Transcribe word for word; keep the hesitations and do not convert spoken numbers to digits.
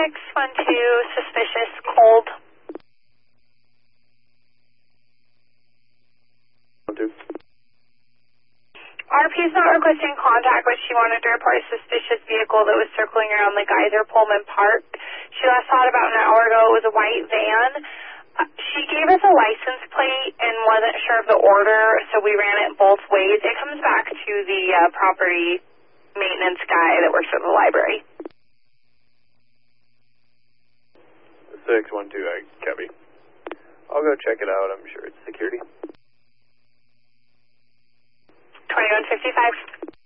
six one two, suspicious, cold. One, two. R P is not requesting contact, but she wanted to report a suspicious vehicle that was circling around the Geyser Pullman Park. She last saw it about an hour ago. It was a white van. Uh, she gave us a license plate and wasn't sure of the order, so we ran it both ways. It comes back to the uh, property maintenance guy that works at the library. six one two, I copy. I'll go check it out. I'm sure it's security. twenty-one fifty-five.